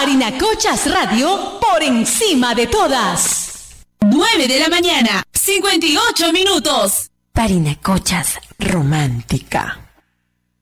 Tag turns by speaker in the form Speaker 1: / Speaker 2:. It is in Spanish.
Speaker 1: Parinacochas Radio, por encima de todas.
Speaker 2: 9 de la mañana, 58 minutos.
Speaker 1: Parinacochas Romántica.